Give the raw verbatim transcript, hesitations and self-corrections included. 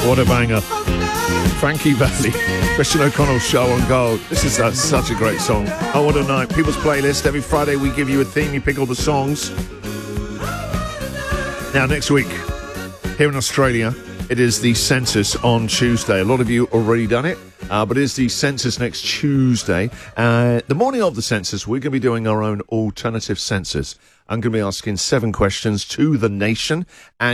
What a banger. Frankie Valli, Christian O'Connell's show on Gold. This is uh, such a great song. Oh, what a night. People's Playlist. Every Friday we give you a theme. You pick all the songs. Now, next week, here in Australia, it is the census on Tuesday. A lot of you already done it, uh, but it is the census next Tuesday. Uh, the morning of the census, we're going to be doing our own alternative census. I'm going to be asking seven questions to the nation, and